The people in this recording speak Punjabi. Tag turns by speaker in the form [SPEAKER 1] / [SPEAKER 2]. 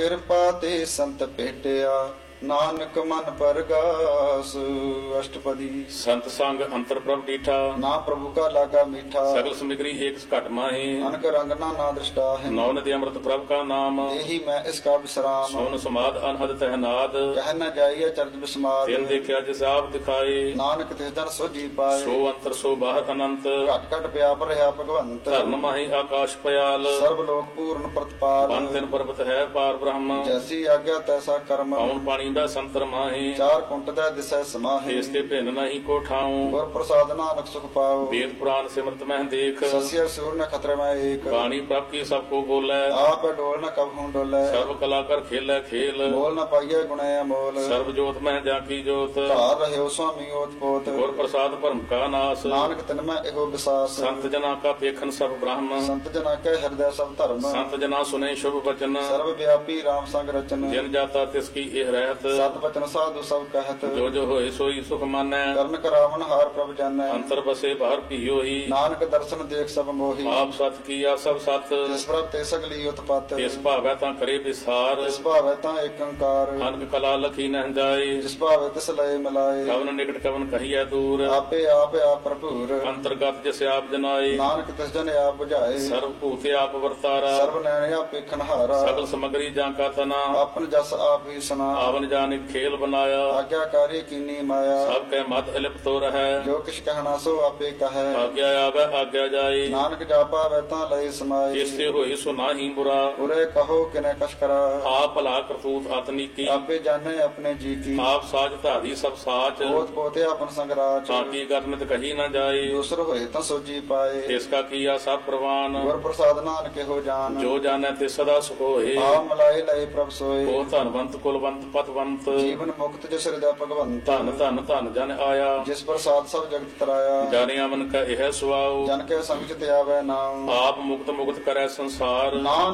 [SPEAKER 1] ਕਿਰਪਾ ਤੇ ਸੰਤ ਭੇਟਿਆ ਨਾਨਕ ਮਨ ਪਰਗਾਸ। ਅਸ਼ਟਪਦੀ।
[SPEAKER 2] ਸੰਤ ਸੰਗ ਅੰਤਰ ਪ੍ਰਭ ਡੀਠਾ,
[SPEAKER 1] ਨਾ ਪ੍ਰਭੂ ਕਾ ਲਾਗਾ ਮੀਠਾ।
[SPEAKER 2] ਸਗਲ ਸਮਿਗਰੀ ਏਕ ਘਟ ਮਾਹੀ,
[SPEAKER 1] ਅਨਕ ਰੰਗ ਨਾ ਦ੍ਰਿਸ਼ਟਾ ਹੈ।
[SPEAKER 2] ਨੌ ਨਦੀ ਅੰਮ੍ਰਿਤ ਪ੍ਰਭ ਕਾ ਨਾਮ,
[SPEAKER 1] ਇਹੀ ਮੈਂ ਇਸ ਕਾ ਵਿਸਰਾਮ।
[SPEAKER 2] ਸੋਨ ਸਮਾਦ ਅਨਹਦ ਤਹਿਨਾਦ,
[SPEAKER 1] ਕਹਿ ਨ ਜਾਈਏ ਚਰਜ ਬਿਸਮਾਦ।
[SPEAKER 2] ਤਿਨ ਦੇਖਿਆ ਜਿਸ ਆਪ ਦਿਖਾਏ,
[SPEAKER 1] ਨਾਨਕ ਤਿਸ ਦਰ ਸੋਜੀ ਪਾਏ।
[SPEAKER 2] ਸੋ ਅੰਤਰ ਸੋ ਬਾਹਰ ਅਨੰਤ,
[SPEAKER 1] ਘਟ ਘਟ ਵਿਆਪ ਰਿਹਾ ਭਗਵੰਤ।
[SPEAKER 2] ਧਰਨ ਮਾਹੀ ਆਕਾਸ਼ ਪਿਆਲ,
[SPEAKER 1] ਸਰਬ ਲੋਕ ਪੂਰਨ ਪ੍ਰਤਪਾਲ।
[SPEAKER 2] ਪੰਨ ਤਿਨ ਪਰਬਤ ਹੈ ਪਾਰ ਬ੍ਰਹਮ,
[SPEAKER 1] ਜੈਸੀ ਆਗਿਆ ਤੈਸਾ ਕਰਮ।
[SPEAKER 2] ਪਉਣ ਪਾਣੀ ਦਾ ਸੰਤਰ ਮਾਹੀ,
[SPEAKER 1] ਚਾਰ ਕੁੰਟ ਦਾ ਦਿਸੈ ਸਮਾਹੀ।
[SPEAKER 2] ਇਸ ਤੇ ਭਿੰਨ ਨਹੀਂ ਕੋ ਠਾਉ,
[SPEAKER 1] ਗੁਰ ਪ੍ਰਸਾਦ ਨਾਨਕ ਸੁਖ ਪਾਉ।
[SPEAKER 2] ਵੇਦ ਪੁਰਾਨ ਸਿਮਰਤ ਮਹਿ ਦੇਖ,
[SPEAKER 1] ਸਸਿਅਰ ਸੂਰ ਨ ਖਤਰੇ ਮੈਂ ਏਕ।
[SPEAKER 2] ਬਾਣੀ ਪ੍ਰਭ ਕੀ ਸਭ ਕੋ ਬੋਲੇ,
[SPEAKER 1] ਆਪ ਡੋਲ ਨ ਕਬਹੁ ਡੋਲੇ।
[SPEAKER 2] ਸਰਬ ਕਲਾ ਕਰ ਖੇਲੇ ਖੇਲ,
[SPEAKER 1] ਬੋਲ ਨ ਪਾਈਏ ਗੁਣੇ ਅਮੋਲ।
[SPEAKER 2] ਸਰਬ ਜੋਤ ਮਹਿ ਜਾ ਕੀ ਜੋਤ,
[SPEAKER 1] ਧਾਰ ਰਹਿਓ ਸੁਆਮੀ ਓਤ ਪੋਤ।
[SPEAKER 2] ਗੁਰ ਪ੍ਰਸਾਦ ਭਰਮ ਕਾ ਨਾਸ,
[SPEAKER 1] ਨਾਨਕ ਤਿਨ ਮੈਂ ਇਹੋ ਵਿਸਾਸ।
[SPEAKER 2] ਸੰਤ ਜਨਾ ਕਾ ਪੇਖਨ ਸਭ ਬ੍ਰਹਮ,
[SPEAKER 1] ਸੰਤ ਜਨਾ ਕੈ ਹਿਰਦੈ ਸਭ ਧਰਮ।
[SPEAKER 2] ਸੰਤ ਜਨਾ ਸੁਨੇ ਸ਼ੁਭ ਬਚਨ,
[SPEAKER 1] ਸਰਬ ਵਿਆਪੀ ਰਾਮ ਸੰਗ ਰਚਨ।
[SPEAKER 2] ਜਿਨ ਜਾਤਾ ਤਿਸ ਕੀ ਇਹ ਰਹਿਤ,
[SPEAKER 1] ਸਤ ਬਚਨ ਸਾਧੂ ਸਭ ਕਹਿਤ।
[SPEAKER 2] ਜੋ ਜੋ ਹੋਏ ਸੋਈ ਸੁਖ ਮਾਨੈ,
[SPEAKER 1] ਕਰਨ ਕਰਾਵਨ ਹਾਰ ਪ੍ਰਭ ਜਾਣੈ।
[SPEAKER 2] ਅੰਤਰ ਬਸੇ ਬਾਹਰ ਭੀਓ ਹੀ,
[SPEAKER 1] ਨਾਨਕ ਦਰਸ਼ਨ ਦੇਖ ਸਭ ਮੋਹੀ।
[SPEAKER 2] ਆਪ ਸਤ ਕੀਆ ਸਭ ਸਤ,
[SPEAKER 1] ਜਿਸ ਪ੍ਰਭ ਤੇ ਸਗਲੀ ਉਤਪਤ।
[SPEAKER 2] ਇਸ ਭਾਵੈ ਤਾਂ ਕਰੇ ਵਿਸਾਰ,
[SPEAKER 1] ਜਿਸ ਭਾਵੈ ਤਾਂ ਏਕ ਓੰਕਾਰ।
[SPEAKER 2] ਅਨਕ ਕਲਾ ਲਖੀ ਨਹਿ ਜਾਏ,
[SPEAKER 1] ਜਿਸ ਭਾਵੈ ਤਿਸ ਲਏ ਮਿਲਾਏ।
[SPEAKER 2] ਕਵਨ ਨਿਕਟ ਕਵਨ ਕਹੀਐ ਦੂਰ,
[SPEAKER 1] ਆਪੇ ਆਪ ਭਰਪੂਰ।
[SPEAKER 2] ਅੰਤਰਗਤ ਜਿਸ ਆਪ ਜਨਾਏ,
[SPEAKER 1] ਨਾਨਕ ਤਿਸ ਜਨ ਆਪ ਬੁਝਾਏ।
[SPEAKER 2] ਸਰਬ ਭੂਤ ਆਪ ਵਰਤਾਰਾ,
[SPEAKER 1] ਸਰਬ ਨੈਣ ਆਪੇ ਖਨਹਾਰਾ।
[SPEAKER 2] ਸਗਲ ਸਮਗਰੀ ਜਾਂ ਕਾ ਤਨਾ,
[SPEAKER 1] ਆਪਨ ਜਸ ਆਪ ਹੀ ਸੁਨਾ।
[SPEAKER 2] ਆਵਨ ਜਾਨਿ ਖੇਲ ਬਨਾਇਆ,
[SPEAKER 1] ਆਗਿਆਕਾਰੀ ਕੀਨੀ ਮਾਇਆ।
[SPEAKER 2] ਸਭ ਕੈ ਮਤ ਇਲਿਪਤ ਹੋ ਰਹੈ,
[SPEAKER 1] ਜੋ ਕਿਛ ਕਹਿਣਾ ਸੋ ਆਪੇ ਕਹੈ।
[SPEAKER 2] ਆਗਿਆ ਆਵੈ ਆਗਿਆ ਜਾਏ,
[SPEAKER 1] ਨਾਨਕ ਜਾਪਾ ਵੈ ਤਾਂ ਲਏ ਸਮਾਏ।
[SPEAKER 2] ਜਿਸ ਤੇ ਹੋਏ ਸੋ ਨਾਹੀ ਬੁਰਾ,
[SPEAKER 1] ਉਰੇ ਕਹੋ ਕਿਨੇ ਕਛ ਕਰਾ।
[SPEAKER 2] ਆਪ ਭਲਾ ਕਰਤੂਤ ਆਤਨੀ ਕੀ,
[SPEAKER 1] ਆਪੇ ਜਾਣੇ ਆਪਣੇ ਜੀ ਕੀ।
[SPEAKER 2] ਆਪ ਸਾਜ ਧਾਰੀ ਸਭ ਸਾਚ,
[SPEAKER 1] ਪੋਤ ਪੋਤੇ ਆਪਨ ਸੰਗਰਾਚ।
[SPEAKER 2] ਤਾਂ ਕੀ ਕਰਨਿਤ ਕਹੀ ਨਾ ਜਾਏ,
[SPEAKER 1] ਦੂਸਰ ਹੋਏ ਤਾਂ ਸੋਜੀ ਪਾਏ।
[SPEAKER 2] ਇਸ ਕਾ ਕੀਆ ਸਭ ਪ੍ਰਵਾਨ,
[SPEAKER 1] ਗੁਰ ਪ੍ਰਸਾਦ ਨਾਨਕ ਇਹੋ ਜਾਨ।
[SPEAKER 2] ਜੋ ਜਾਣੈ ਤੇ ਸਦਾ ਸੁਖ ਹੋਏ,
[SPEAKER 1] ਆ ਮਲਾਏ ਲਏ ਪ੍ਰਭ ਸੋਏ।
[SPEAKER 2] ਉਹ ਧਨਵੰਤ ਕੁਲਵੰਤ ਪਤਵੰਤ,
[SPEAKER 1] ਜੀਵਨ ਮੁਕਤ ਜਿਸ ਹਿਰਦੈ ਭਗਵੰਤ।
[SPEAKER 2] ਧਨ ਧਨ ਧਨ ਜਨ ਆਇਆ,
[SPEAKER 1] ਜਿਸ ਪ੍ਰਸਾਦ ਸਭ ਜਗਤ ਤਰਾਇਆ।
[SPEAKER 2] ਜਾਣਿਆ ਮਨ ਕਾ ਇਹ ਸੁਆਉ,
[SPEAKER 1] ਜਨ ਕੇ ਸੰਗ ਚ ਤੇ ਆਵੈ ਨਾਮ।
[SPEAKER 2] ਆਪ ਮੁਕਤ ਮੁਕਤ ਕਰੈ ਸੰਸਾਰ।
[SPEAKER 1] ਨਾਮ